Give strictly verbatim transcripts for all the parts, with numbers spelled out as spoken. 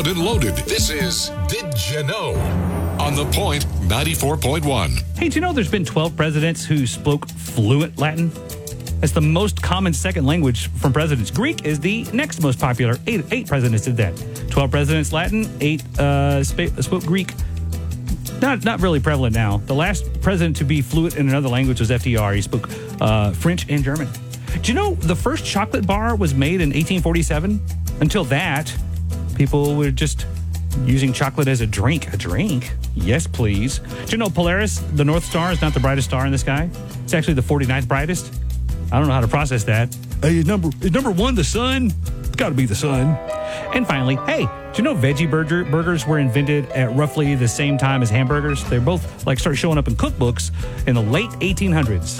loud and loaded. This is Did You Know? On The Point ninety-four point one. Hey, do you know there's been twelve presidents who spoke fluent Latin? It's the most common second language from presidents. Greek is the next most popular. Eight, eight presidents did that. twelve presidents Latin, eight uh, sp- spoke Greek. Not not really prevalent now. The last president to be fluent in another language was F D R. He spoke uh, French and German. Do you know the first chocolate bar was made in eighteen forty-seven? Until that, people were just using chocolate as a drink. A drink? Yes, please. Do you know Polaris, the North Star, is not the brightest star in the sky? It's actually the forty-ninth brightest. I don't know how to process that. Hey, is number, is number one the sun? It's got to be the sun. And finally, hey, do you know veggie burger, burgers were invented at roughly the same time as hamburgers? They both like started showing up in cookbooks in the late eighteen hundreds.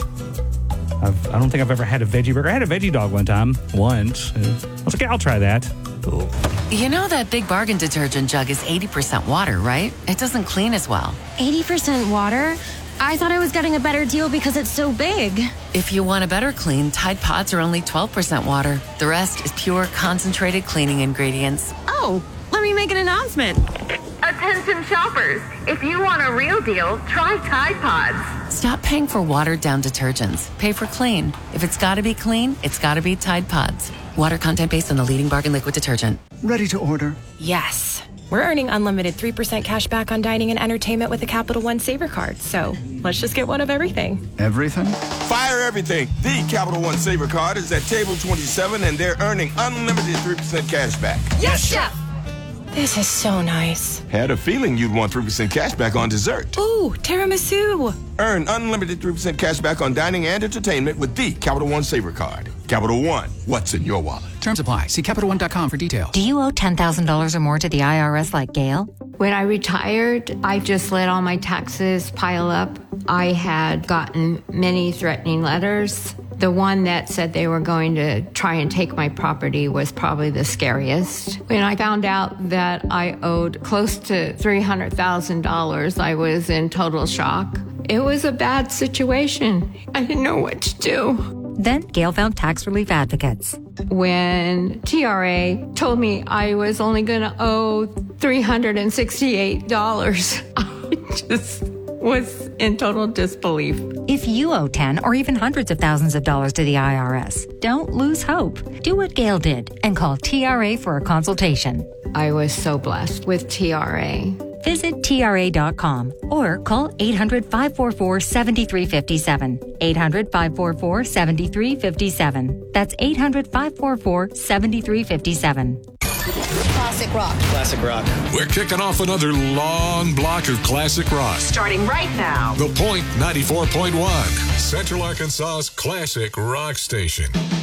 I've, I don't think I've ever had a veggie burger. I had a veggie dog one time, once. I was like, I'll try that. Cool. You know that Big Bargain detergent jug is eighty percent water, right? It doesn't clean as well. eighty percent water? I thought I was getting a better deal because it's so big. If you want a better clean, Tide Pods are only twelve percent water. The rest is pure concentrated cleaning ingredients. Oh, let me make an announcement. Attention shoppers, if you want a real deal, try Tide Pods. Stop paying for watered-down detergents. Pay for clean. If it's got to be clean, it's got to be Tide Pods. Water content based on the leading bargain liquid detergent. Ready to order? Yes. We're earning unlimited three percent cash back on dining and entertainment with a Capital One Saver card. So let's just get one of everything. Everything? Fire everything. The Capital One Saver card is at table twenty-seven, and they're earning unlimited three percent cash back. Yes, Chef! This is so nice. Had a feeling you'd want three percent cash back on dessert. Ooh, tiramisu. Earn unlimited three percent cash back on dining and entertainment with the Capital One Saver card. Capital One, what's in your wallet? Terms apply. See Capital One dot com for details. Do you owe ten thousand dollars or more to the I R S like Gail? When I retired, I just let all my taxes pile up. I had gotten many threatening letters. The one that said they were going to try and take my property was probably the scariest. When I found out that I owed close to three hundred thousand dollars, I was in total shock. It was a bad situation. I didn't know what to do. Then Gail found tax relief advocates. When T R A told me I was only going to owe three hundred sixty-eight dollars, I just was in total disbelief. If you owe ten or even hundreds of thousands of dollars to the I R S, don't lose hope. Do what Gail did and call T R A for a consultation. I was so blessed with T R A. Visit T R A dot com or call eight hundred, five four four, seven three five seven. eight hundred, five four four, seven three five seven. That's eight hundred, five four four, seven three five seven. Classic rock. Classic rock. We're kicking off another long block of classic rock. Starting right now. The Point ninety-four point one, Central Arkansas's classic rock station.